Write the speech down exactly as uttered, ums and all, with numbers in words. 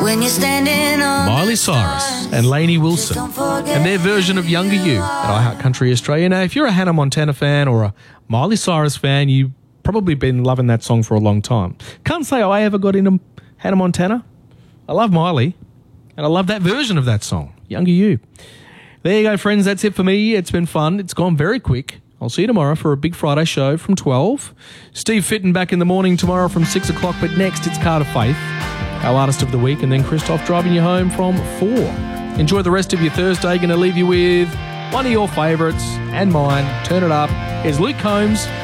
when you're standing on Miley Cyrus and Lainey Wilson and their version of Younger You at iHeartCountry Australia. Now, if you're a Hannah Montana fan or a Miley Cyrus fan, you've probably been loving that song for a long time. Can't say I ever got into Hannah Montana. I love Miley, and I love that version of that song, Younger You. There you go, friends. That's it for me. It's been fun. It's gone very quick. I'll see you tomorrow for a Big Friday show from twelve. Steve Fitton back in the morning tomorrow from six o'clock. But next, it's Carter Faith, our Artist of the Week, and then Christoph driving you home from four. Enjoy the rest of your Thursday. Going to leave you with one of your favourites and mine. Turn it up. Here's Luke Combs